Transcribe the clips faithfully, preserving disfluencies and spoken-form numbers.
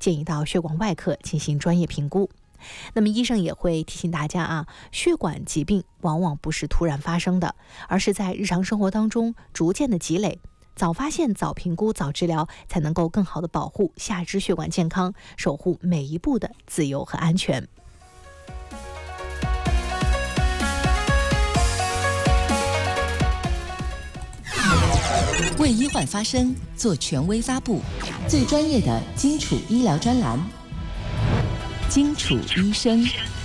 建议到血管外科进行专业评估。那么医生也会提醒大家啊，血管疾病往往不是突然发生的，而是在日常生活当中逐渐的积累。早发现、早评估、早治疗，才能够更好的保护下肢血管健康，守护每一步的自由和安全。 为医患发声，做权威发布，最专业的基础医疗专栏，基础医生。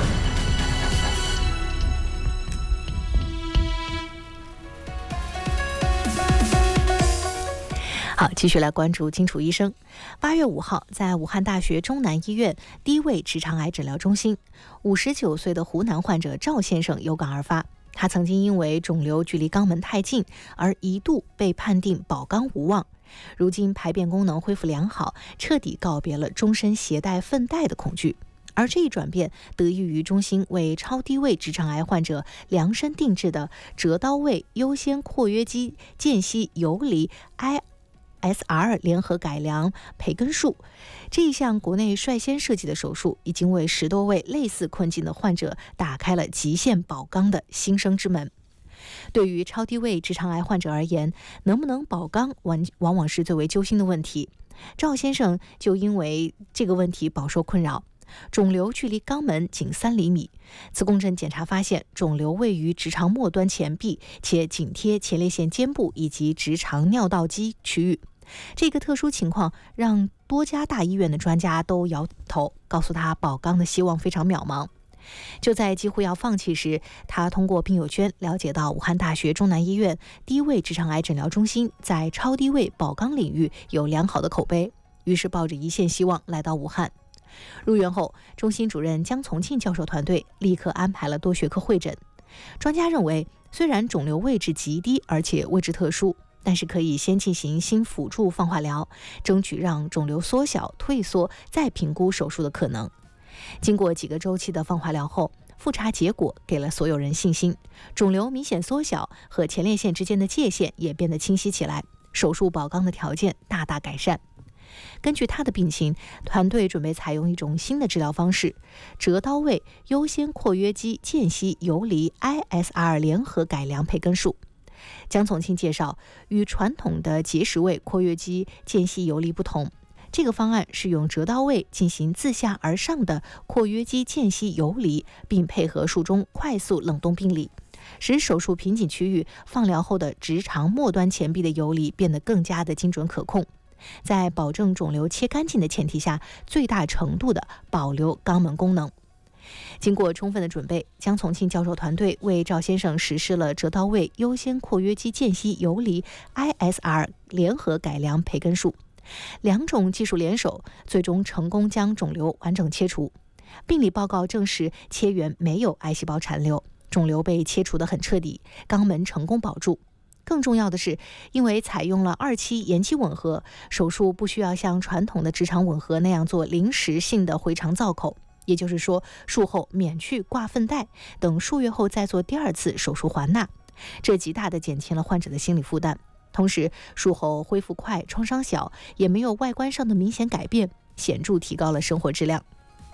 好，继续来关注金楚医生。八月五号，在武汉大学中南医院低位直肠癌诊疗中心，五十九岁的湖南患者赵先生有感而发。他曾经因为肿瘤距离肛门太近，而一度被判定保肛无望。如今排便功能恢复良好，彻底告别了终身携带粪袋的恐惧。而这一转变得益于中心为超低位直肠癌患者量身定制的折刀位优先括约肌间隙游离 I S R 联合改良培根术。这一项国内率先设计的手术，已经为十多位类似困境的患者打开了极限保肛的新生之门。对于超低位直肠癌患者而言，能不能保肛往往往是最为揪心的问题。赵先生就因为这个问题饱受困扰。肿瘤距离肛门仅三厘米，磁共振检查发现肿瘤位于直肠末端前壁，且紧贴前列腺尖部以及直肠尿道肌区域。这个特殊情况让多家大医院的专家都摇头，告诉他保肛的希望非常渺茫。就在几乎要放弃时，他通过朋友圈了解到武汉大学中南医院低位直肠癌诊疗中心在超低位保肛领域有良好的口碑，于是抱着一线希望来到武汉。入院后，中心主任江从庆教授团队立刻安排了多学科会诊。专家认为，虽然肿瘤位置极低，而且位置特殊，但是可以先进行新辅助放化疗，争取让肿瘤缩小、退缩，再评估手术的可能。经过几个周期的放化疗后，复查结果给了所有人信心，肿瘤明显缩小，和前列腺之间的界限也变得清晰起来，手术保肛的条件大大改善。根据他的病情，团队准备采用一种新的治疗方式——折刀位优先括约肌间隙游离 I S R 联合改良培根术。江从庆介绍，与传统的结石位括约肌间隙游离不同，这个方案是用折刀位进行自下而上的括约肌间隙游离，并配合术中快速冷冻病理，使手术瓶颈区域放疗后的直肠末端前壁的游离变得更加的精准可控。在保证肿瘤切干净的前提下，最大程度的保留肛门功能。经过充分的准备，江从庆教授团队为赵先生实施了折刀位优先括约肌间隙游离 I S R 联合改良培根术，两种技术联手，最终成功将肿瘤完整切除。病理报告证实，切缘没有癌细胞残留，肿瘤被切除得很彻底，肛门成功保住。更重要的是，因为采用了二期延期吻合，手术不需要像传统的直肠吻合那样做临时性的回肠造口，也就是说，术后免去挂粪袋，等数月后再做第二次手术还纳，这极大地减轻了患者的心理负担。同时，术后恢复快，创伤小，也没有外观上的明显改变，显著提高了生活质量。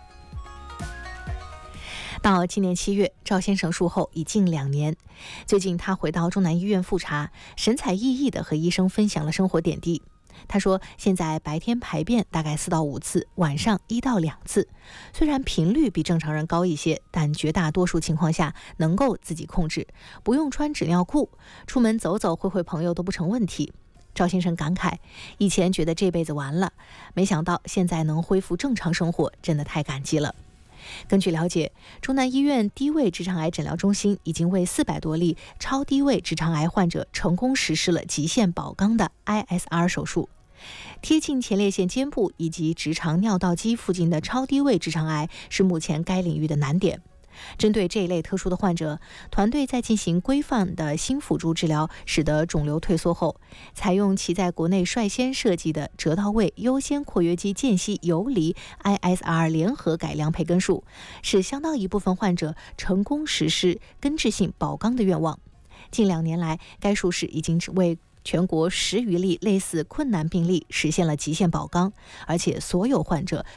到今年七月，赵先生术后已近两年。最近他回到中南医院复查，神采奕奕地和医生分享了生活点滴。他说，现在白天排便大概四到五次，晚上一到两次。虽然频率比正常人高一些，但绝大多数情况下能够自己控制，不用穿纸尿裤，出门走走会会朋友都不成问题。赵先生感慨，以前觉得这辈子完了，没想到现在能恢复正常生活，真的太感激了。根据了解，中南医院低位直肠癌诊疗中心已经为四百多例超低位直肠癌患者成功实施了极限保肛的 I S R 手术。贴近前列腺尖部以及直肠尿道肌附近的超低位直肠癌是目前该领域的难点。针对这一类特殊的患者，团队在进行规范的新辅助治疗，使得肿瘤退缩后，采用其在国内率先设计的折刀位优先括约肌间隙游离 I S R 联合改良培根术，使相当一部分患者成功实施根治性保肛的愿望。近两年来，该术式已经为全国十余例类似困难病例实现了极限保肛，而且所有患者